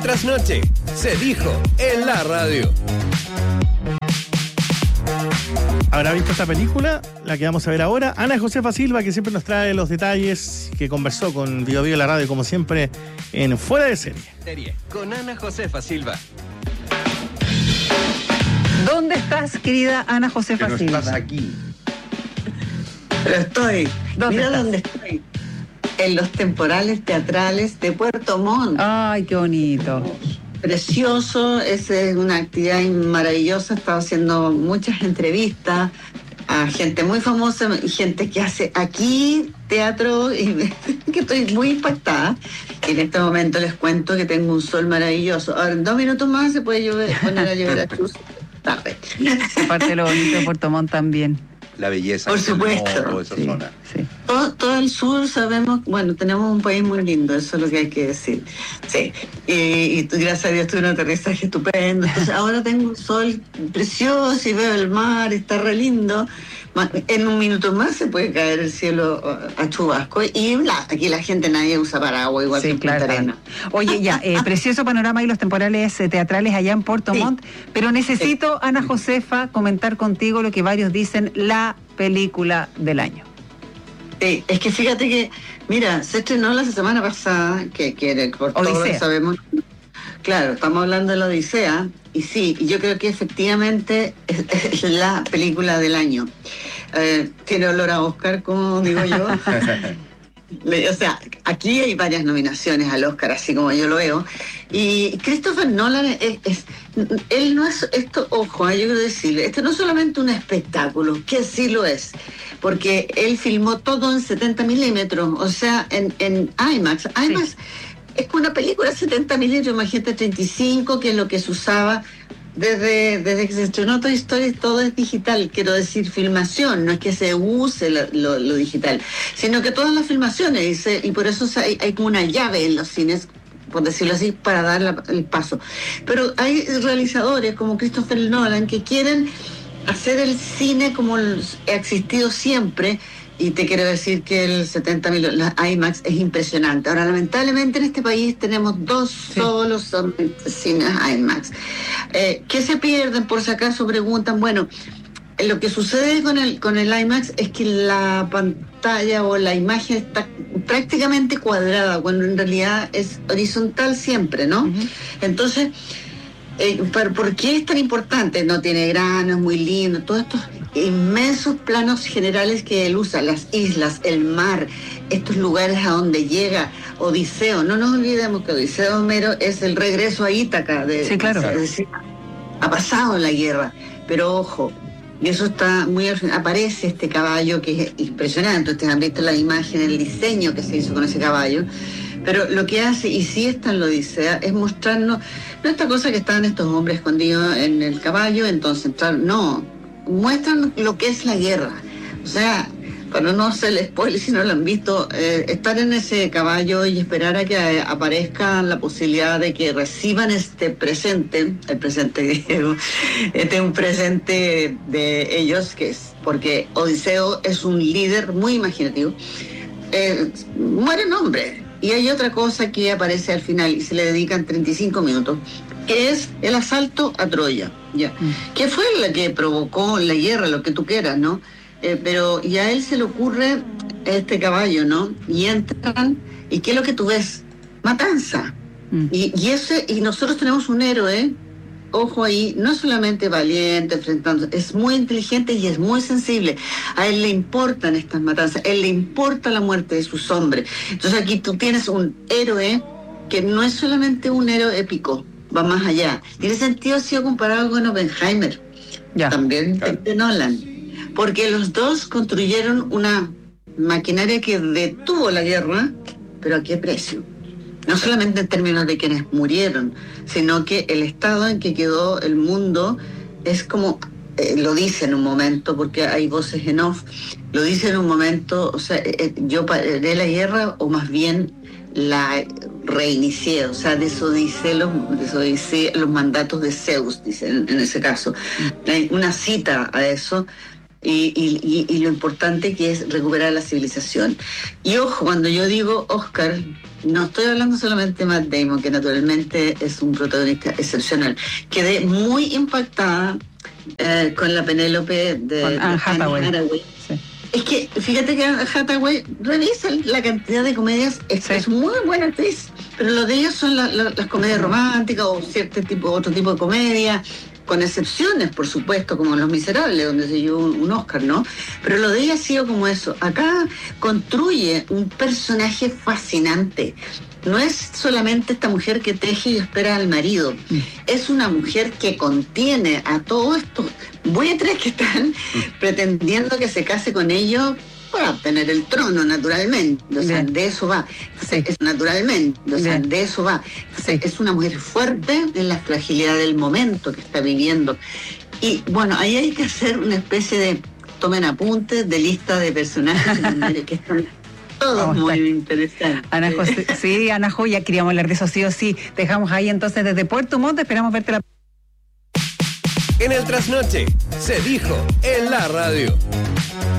Trasnoche, se dijo en la radio. ¿Habrá visto esta película? La que vamos a ver ahora. Ana Josefa Silva, que siempre nos trae los detalles, que conversó con Bio Bio la radio, como siempre, en Fuera de Serie. Con Ana Josefa Silva. ¿Dónde estás, querida Ana Josefa Pero Silva? estás aquí. Pero estoy. ¿Dónde Mira estás? dónde estoy. En los temporales teatrales de Puerto Montt. Ay, qué bonito. Precioso, esa es una actividad maravillosa. He estado haciendo muchas entrevistas a gente muy famosa y gente que hace aquí teatro y que estoy muy impactada. En este momento les cuento que tengo un sol maravilloso. Ahora, en 2 minutos más se puede poner a llover a Cruz. Tarde. Aparte de lo bonito de Puerto Montt también. La belleza. Por del supuesto. morro, esa Sí, zona. sí. Todo el sur sabemos, bueno, tenemos un país muy lindo, eso es lo que hay que decir. Sí, y gracias a Dios tuve un aterrizaje estupendo. Entonces ahora tengo un sol precioso y veo el mar, está re lindo. En 1 minuto más se puede caer el cielo a chubasco y aquí la gente nadie usa paraguas igual que Sí, en Punta claro. Arenas. Oye, ya, precioso panorama y los temporales teatrales allá en Puerto Sí. Montt, pero necesito, Ana Josefa, comentar contigo lo que varios dicen, la película del año. Sí, es que fíjate que, mira, se estrenó la semana pasada, que por todo lo Odisea. que sabemos. Claro, estamos hablando de la Odisea, y sí, yo creo que efectivamente es la película del año. Tiene olor a Oscar, como digo yo. O sea, aquí hay varias nominaciones al Oscar, así como yo lo veo. Y Christopher Nolan, él no es, esto, ojo, yo quiero decirle, esto no es solamente un espectáculo, que sí lo es, porque él filmó todo en 70 milímetros, o sea, en IMAX. IMAX es una película de 70 milímetros, imagínate 35, que es lo que se usaba desde que se estrenó Toy Story. Todo es digital, quiero decir filmación, no es que se use lo digital, sino que todas las filmaciones, y por eso hay como una llave en los cines, por decirlo así, para dar el paso. Pero hay realizadores como Christopher Nolan que quieren hacer el cine como ha existido siempre. Y te quiero decir que el 70 millones, la IMAX, es impresionante. Ahora, lamentablemente en este país tenemos 2 solos cines IMAX. ¿Qué se pierden? Por si acaso preguntan. Bueno, lo que sucede con el IMAX es que la pantalla o la imagen está prácticamente cuadrada, cuando en realidad es horizontal siempre, ¿no? Uh-huh. Entonces, ¿por qué es tan importante? No tiene grano, es muy lindo, todos estos inmensos planos generales que él usa, las islas, el mar, estos lugares a donde llega Odiseo. No nos olvidemos que Odiseo Homero es el regreso a Ítaca. Sí, claro. Es decir, ha pasado la guerra, pero ojo, y eso está muy... Aparece este caballo que es impresionante. Ustedes han visto la imagen, el diseño que se hizo con ese caballo. Pero lo que hace, y sí está en la Odisea, es mostrarnos, no esta cosa que están estos hombres escondidos en el caballo, entonces, no, muestran lo que es la guerra. O sea, para no hacer spoiler si no lo han visto, estar en ese caballo y esperar a que aparezca la posibilidad de que reciban este presente, el presente griego, este es un presente de ellos, que es porque Odiseo es un líder muy imaginativo, mueren hombres. Y hay otra cosa que aparece al final y se le dedican 35 minutos, que es el asalto a Troya, ¿ya? Que fue la que provocó la guerra, lo que tú quieras, ¿no? Pero y a él se le ocurre caballo, ¿no? Y entran, ¿y qué es lo que tú ves? Matanza. Y nosotros tenemos un héroe, ojo ahí, no solamente valiente, enfrentando, es muy inteligente y es muy sensible. A él le importan estas matanzas, a él le importa la muerte de sus hombres. Entonces aquí tú tienes un héroe que no es solamente un héroe épico, va más allá. Tiene sentido si ha comparado con Oppenheimer, también de Nolan, porque los dos construyeron una maquinaria que detuvo la guerra, pero ¿a qué precio? No solamente en términos de quienes murieron, sino que el estado en que quedó el mundo es como, lo dice en un momento, porque hay voces en off, lo dice en un momento, o sea, yo paré la guerra, o más bien la reinicié, o sea, desodicé los mandatos de Zeus, dice en ese caso. Hay una cita a eso, y lo importante que es recuperar la civilización. Y ojo, cuando yo digo Oscar, no estoy hablando solamente de Matt Damon, que naturalmente es un protagonista excepcional. Quedé muy impactada con la Penélope de Anne Hathaway. Sí. Es que, fíjate que Anne Hathaway, revisa la cantidad de comedias, es muy buena actriz, pero lo de ella son las comedias románticas o otro tipo de comedia, con excepciones, por supuesto, como Los Miserables, donde se llevó un Oscar, ¿no? Pero lo de ella ha sido como eso. Acá construye un personaje fascinante. No es solamente esta mujer que teje y espera al marido. Es una mujer que contiene a todos estos buitres que están pretendiendo que se case con ellos para obtener el trono, naturalmente. O sea, de eso va. Es naturalmente. O sea, de eso va. Es una mujer fuerte en la fragilidad del momento que está viviendo. Y bueno, ahí hay que hacer una especie de tomen apuntes de lista de personajes que están todos muy interesantes. Ana José, sí, Ana Joya, queríamos hablar de eso sí o sí. Dejamos ahí entonces desde Puerto Montt, esperamos verte la... En el trasnoche, se dijo en la radio.